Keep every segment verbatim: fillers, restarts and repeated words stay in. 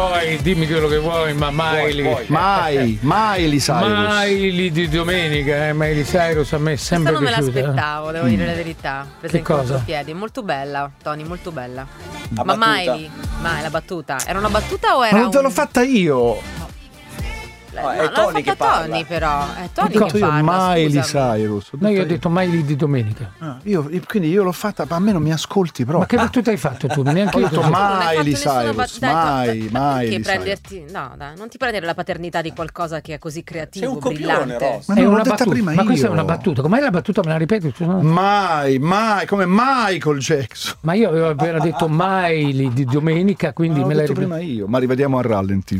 vuoi, dimmi quello che vuoi, ma Miley. Vuoi, vuoi. Mai, Miley Cyrus. Miley di domenica, eh, Miley Cyrus a me è sempre Questa non piaciuta. me l'aspettavo, devo Mm. dire la verità. Presa Che in cosa? contropiedi, molto bella, Tony, molto bella. La Ma battuta? Miley, ma la battuta, era una battuta o era Ma non te l'ho un... fatta io. No, è l'ha Tony fatta che parla. Tony però, è Tony Ho detto che io parla, Miley scusami. Cyrus. No, io ho detto Miley di domenica. Ah, io, io- quindi io l'ho fatta, ma a me non mi ascolti proprio. Ma che battuta hai fatto tu? Neanche Ho io. detto te l'ho- Non hai Miley fatto nessuna Cyrus, bat- dai, mai, to- mai. Perché prenderti, no, dai, non ti prendere la paternità di qualcosa che è così creativo, Sei un copione, brillante. Ross. Ma È non l'ho una detta battuta. prima Ma questa è io. una battuta. Com'è la battuta? Me la ripeti? Scusa. Mai, mai, come Michael Jackson. Ma io avevo appena detto Miley di domenica, quindi Ma me l'ho l'hai detto ripetuta. prima io, ma rivediamo a rallenti.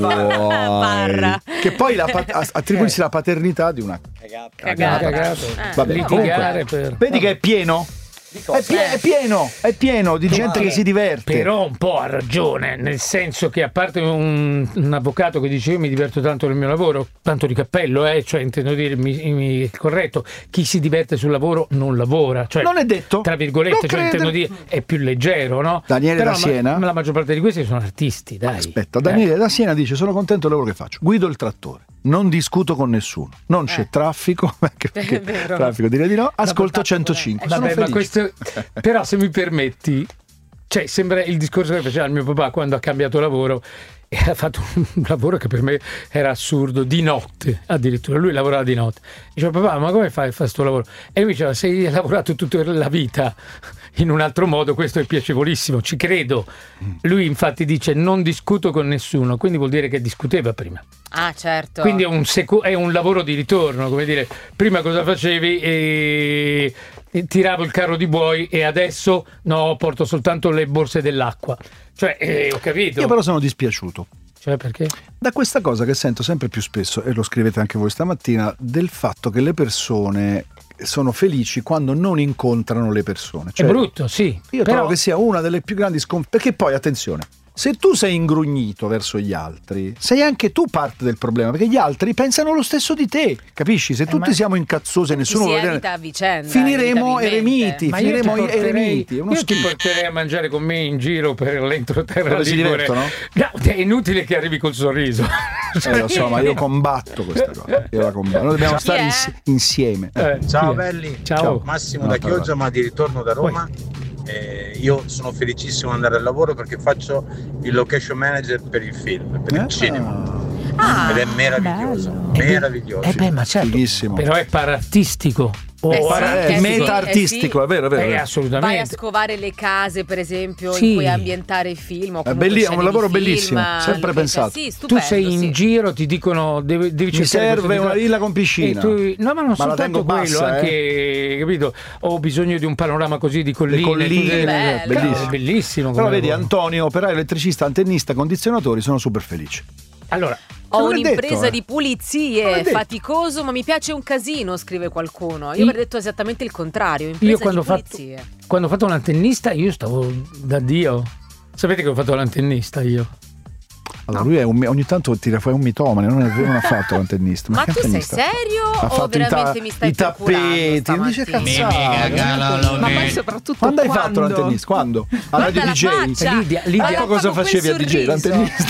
Barra. Che poi la pat- attribuissi la paternità di una Cagata. Cagato. Eh. Vabbè, Litigare comunque, per... vedi che è pieno? È, pie- è pieno, è pieno di gente che si diverte. Però un po' ha ragione, nel senso che a parte un, un avvocato che dice io mi diverto tanto nel mio lavoro, tanto di cappello, eh, cioè intendo dire mi, mi- è corretto, chi si diverte sul lavoro non lavora, cioè, Non è detto. tra virgolette, Non cioè credo. intendo dire è più leggero, no? Daniele Però da Siena? ma, la maggior parte di questi sono artisti, dai. Aspetta, Daniele da Siena dice sono contento del lavoro che faccio, guido il trattore, non discuto con nessuno, non c'è Eh. traffico, perché, È perché vero. traffico direi di no, ascolto centocinque, sono Vabbè, ma felice. questo, però se mi permetti, cioè sembra il discorso che faceva il mio papà quando ha cambiato lavoro e ha fatto un lavoro che per me era assurdo, di notte addirittura, lui lavorava di notte. Diceva papà, ma come fai a fare questo lavoro? E lui diceva se hai lavorato tutta la vita in un altro modo questo è piacevolissimo, ci credo. Lui infatti dice non discuto con nessuno, quindi vuol dire che discuteva prima. Ah, certo. Quindi è un, secu- è un lavoro di ritorno, come dire, prima cosa facevi e... e tiravo il carro di buoi e adesso no, porto soltanto le borse dell'acqua. Cioè, eh, ho capito. Io però sono dispiaciuto Cioè, perché? da questa cosa che sento sempre più spesso, e lo scrivete anche voi stamattina, del fatto che le persone sono felici quando non incontrano le persone. Cioè, è brutto, sì. io però... trovo che sia una delle più grandi sconfitte, perché poi attenzione, se tu sei ingrugnito verso gli altri, sei anche tu parte del problema, perché gli altri pensano lo stesso di te, capisci? Se tutti ma- siamo incazzosi e nessuno si vuole vedere- evita a vicenda, finiremo inevitabilmente. eremiti, Ma io ti finiremo porterei, eremiti, è uno io ti schifo. porterei a mangiare con me in giro per l'entroterra Dove si ligure. divertono? No, è inutile che arrivi col sorriso. Eh, lo so, ma io combatto questa cosa. Io la combatto. Noi dobbiamo Chi stare è? ins- insieme. Eh, Ciao sì. belli, Ciao. Massimo No, da parla. Chioggia, ma di ritorno da Roma. Eh, io sono felicissimo di andare al lavoro perché faccio il location manager per il film, per il Eh, cinema. Ah, Ed è meraviglioso, meraviglioso. Eh beh, ma certo. Fighissimo. Però è parartistico. O Eh sì, para- eh È sì, meta eh artistico, sì. è vero, è vero. è Eh, vero. assolutamente. vai a scovare le case, per esempio, Sì. in cui ambientare i film. O È comunque belli- è un scene lavoro di film, bellissimo, sempre location- pensato. Sì, Tu stupendo, sei in sì. giro, ti dicono devi, devi Mi cercare questo serve di- una villa con piscina. E tu- no, ma non Ma la soltanto tengo quello, bassa, anche capito? Ho bisogno di un panorama così di colline. Le colline, tu devi- bello. bellissimo. È bellissimo. Però come vedi, lavoro. Antonio, operaio elettricista, antennista, condizionatori, sono super felici. Allora, Ho Non è un'impresa detto, eh. di Non pulizie, è detto. faticoso, ma mi piace un casino, scrive qualcuno. Io Io- avrei detto esattamente il contrario, impresa io quando ho di fatto, pulizie. quando ho fatto l'antennista io stavo da Dio. Sapete che ho fatto l'antennista io? Allora, lui è un, ogni tanto tira fuori un mitomane, non, è, non ha fatto l'antennista. Ma che tu sei antennista? serio Ha o fatto i ta- veramente mi stai i tappeti, non dice stamattina? cazzate. Ma poi soprattutto Quando hai fatto quando? l'antennista? Quando? A Guarda Radio la D J? faccia. Lidia- Lidia- Guarda Ecco cosa con quel facevi a D J, sorriso. l'antennista.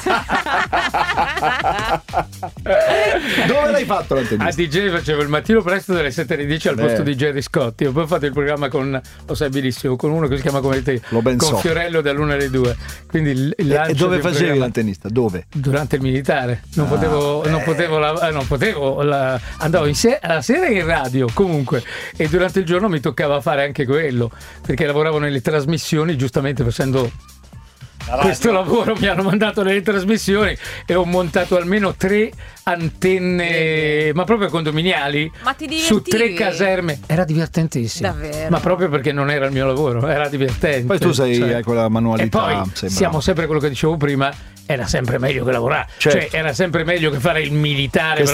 Dove l'hai fatto A l'antennista? D J facevo il mattino presto dalle sette alle dieci al Beh. posto di Gerry Scotti. Ho poi fatto il programma con, lo sai benissimo, con uno che si chiama come te, Lo ben con so. Fiorello dall'una alle due. Quindi il, il E, lancio e dove del facevi programma- l'antennista? Dove? Durante il militare. Non potevo, non potevo, la- eh, non potevo la- andavo in se- alla sera in radio comunque e durante il giorno mi toccava fare anche quello perché lavoravo nelle trasmissioni, giustamente facendo questo lavoro mi hanno mandato nelle trasmissioni e ho montato almeno tre antenne, ma proprio condominiali, Ma ti su tre divertivi? caserme. Era divertentissimo. Davvero? Ma proprio perché non era il mio lavoro, era divertente. Poi tu sei Cioè, hai quella manualità. e poi sei siamo bravo. sempre quello che dicevo prima, era sempre meglio che lavorare, Certo. cioè era sempre meglio che fare il militare. Che